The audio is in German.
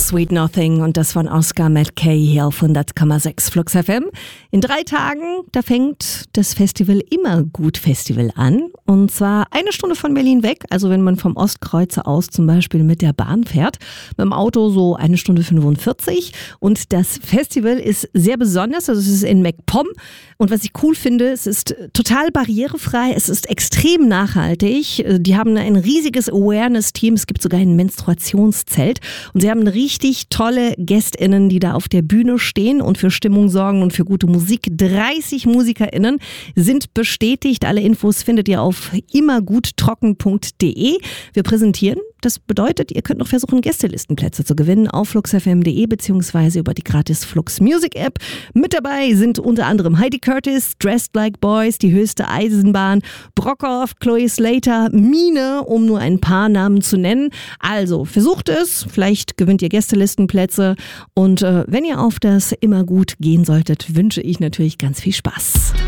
Sweet Nothing und das von Oscar McKay hier auf 100,6 Flux FM. In 3 Tagen, da fängt das Festival Immergut Festival an. Und zwar 1 Stunde von Berlin weg. Also wenn man vom Ostkreuzer aus zum Beispiel mit der Bahn fährt. Mit dem Auto so 1 Stunde 45. Und das Festival ist sehr besonders. Also es ist in MacPom. Und was ich cool finde, es ist total barrierefrei. Es ist extrem nachhaltig. Die haben ein riesiges Awareness-Team. Es gibt sogar ein Menstruationszelt. Und sie haben richtig tolle GästInnen, die da auf der Bühne stehen und für Stimmung sorgen und für gute Musik. 30 MusikerInnen sind bestätigt. Alle Infos findet ihr auf immerguttrocken.de. Wir präsentieren. Das bedeutet, ihr könnt noch versuchen, Gästelistenplätze zu gewinnen auf fluxfm.de bzw. über die gratis Flux Music App. Mit dabei sind unter anderem Heidi Curtis, Dressed Like Boys, die höchste Eisenbahn, Brockhoff, Chloe Slater, Mine, um nur ein paar Namen zu nennen. Also versucht es, vielleicht gewinnt ihr Gästelistenplätze und wenn ihr auf das Immergut gehen solltet, wünsche ich natürlich ganz viel Spaß.